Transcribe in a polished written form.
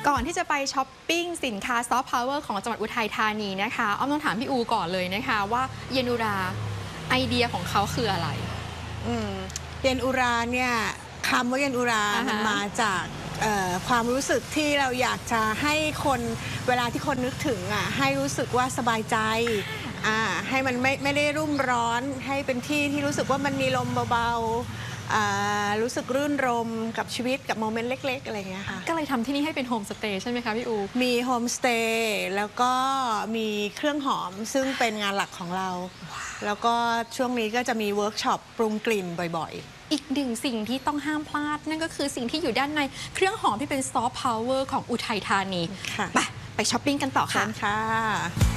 ก่อนที่จะไปช้อปปิ้งสินค้าซอฟต์พาวเวอร์ของจังหวัดอุทัยธานีนะคะอ้อมต้องถามพี่อูก่อนเลยนะคะว่าเยนอุราไอเดียของเขาคืออะไรเยนอุราเนี่ยคำว่าเยนอุรามันมาจากความรู้สึกที่เราอยากจะให้คนเวลาที่คนนึกถึงให้รู้สึกว่าสบายใจให้มันไม่ได้รุ่มร้อนให้เป็นที่ที่รู้สึกว่ามันมีลมเบาๆรู้สึกรื่นรมกับชีวิตกับโมเมนต์เล็กๆอะไรเงี้ยค่ะก็เลยทำที่นี่ให้เป็นโฮมสเตย์ใช่ไหมคะพี่อูมีโฮมสเตย์แล้วก็มีเครื่องหอมซึ่งเป็นงานหลักของเราแล้วก็ช่วงนี้ก็จะมีเวิร์กช็อปปรุงกลิ่นบ่อยๆอีกหนึ่งสิ่งที่ต้องห้ามพลาดนั่นก็คือสิ่งที่อยู่ด้านในเครื่องหอมที่เป็นซอฟต์พาวเวอร์ของอุทัยธานีไปช้อปปิ้งกันต่อค่ะ